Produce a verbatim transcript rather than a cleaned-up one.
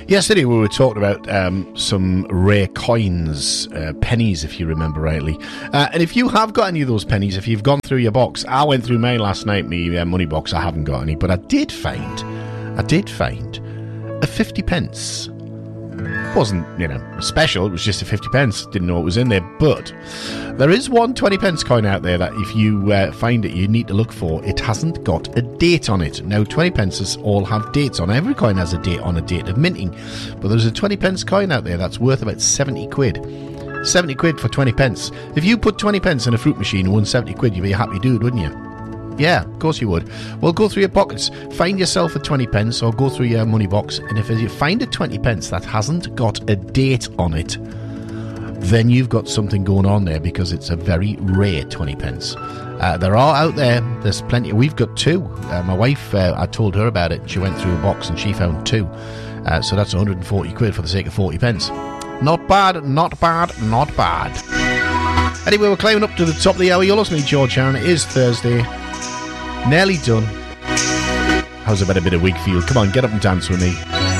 Yesterday we were talking about um, some rare coins, uh, pennies, if you remember rightly. Uh, and if you have got any of those pennies, if you've gone through your box, I went through mine last night, my uh, money box, I haven't got any, but I did find, I did find a fifty pence. It wasn't, you know, special, it was just a fifty pence, didn't know what was in there, but there is one twenty pence coin out there that if you uh, find it, you need to look for. It hasn't got a date on it. Now, twenty pences all have dates on. Every coin has a date on a date of minting, but there's a twenty pence coin out there that's worth about seventy quid. seventy quid for twenty pence. If you put twenty pence in a fruit machine and won seventy quid, you'd be a happy dude, wouldn't you? Yeah, of course you would. Well, go through your pockets, find yourself a twenty pence, or go through your money box, and if you find a twenty pence that hasn't got a date on it, then you've got something going on there, because it's a very rare twenty pence. Uh, there are out there, there's plenty. We've got two. Uh, my wife, uh, I told her about it, she went through a box and she found two. Uh, so that's one hundred forty quid for the sake of forty pence. Not bad, not bad, not bad. Anyway, we're climbing up to the top of the hour. You're listening to George Sharon. It is Thursday. Nearly done. How's about a bit of Wakefield? Come on, get up and dance with me.